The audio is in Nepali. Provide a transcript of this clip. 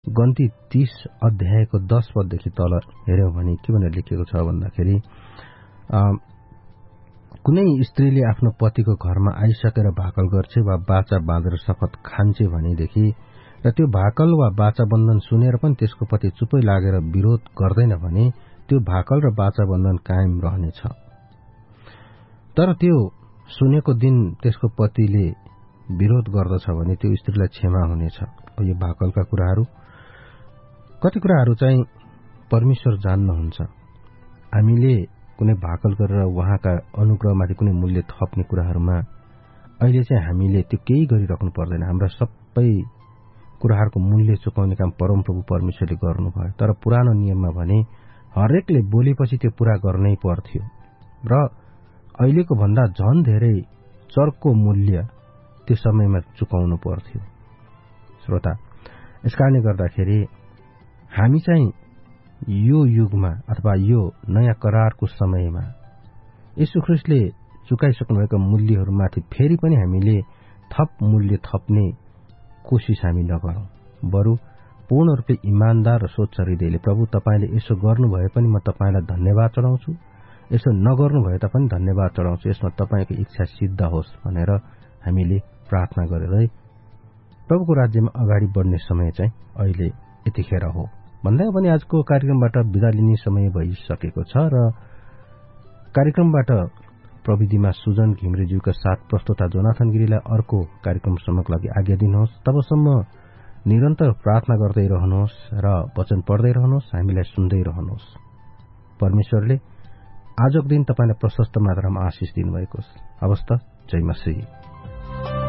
गन्ती 30 अध्यायको 10 पददेखि तल हेर्यौं भने के भनेर लेखिएको छ भन्दाखेरि कुनै स्त्रीले आफ्नो पतिको घरमा आइसकेर भाकल गर्छे वा बाचा बाँधेर शपथ खान्छे भनेदेखि र त्यो भाकल वा बाचा बन्धन सुनेर पनि त्यसको पति चुपै लागेर विरोध गर्दैन भने त्यो भाकल र बाचा बन्धन कायम रहनेछ। तर त्यो सुनेको दिन त्यसको पतिले विरोध गर्दछ भने त्यो स्त्रीलाई क्षमा हुनेछ। यो भाकलका कुराहरू, कति कुराहरू चाहिँ परमेश्वर जान्नुहुन्छ। हामीले कुनै भाकल गरेर उहाँका अनुग्रहमाथि कुनै मूल्य थप्ने कुराहरूमा अहिले चाहिँ हामीले त्यो केही गरिराख्नु पर्दैन। हाम्रा सबै कुराहरूको मूल्य चुकाउने काम परमप्रभु परमेश्वरले गर्नुभयो। तर पुरानो नियममा भने हरेकले बोलेपछि त्यो पूरा गर्नै पर्थ्यो र अहिलेको भन्दा झन धेरै चर्को मूल्य त्यो समयमा चुकाउनु पर्थ्यो। श्रोता, यसकारणले गर्दाखेरि हामी चाहिँ यो युगमा अथवा यो नयाँ करारको समयमा येशू ख्रीष्टले चुकाइसक्नुभएका मूल्यहरूमाथि फेरि पनि हामीले थप मूल्य थप्ने कोसिस हामी नगरौं। बरु पूर्ण रूपले इमानदार र स्वच्छ हृदयले प्रभु तपाईले यसो गर्नुभए पनि म तपाईलाई धन्यवाद चढाउँछु, यसो नगर्नु भए तापनि धन्यवाद चढाउँछु, यसमा तपाईको इच्छा सिद्ध होस् भनेर हामीले प्रार्थना गरेरै प्रभुको राज्यमा अगाडि बढ्ने समय चाहिँ अहिले यतिखेर हो भन्दै पनि आजको कार्यक्रमबाट बिदा लिने समय भइसकेको छ र कार्यक्रमबाट प्रविधिमा सुजन घिमिरेज्यूका साथ प्रस्तोता जोनाथन गिरीलाई अर्को कार्यक्रमसम्मको लागि आज्ञा दिनुहोस्। तबसम्म निरन्तर प्रार्थना गर्दै रहनुहोस् र वचन पढ्दै रहनुहोस्, हामीलाई सुन्दै रहनुहोस्। परमेश्वरले आजको दिन तपाईलाई प्रशस्त मात्रामा आशिष दिनुभएको होस्। हवस् त, जय मसीह।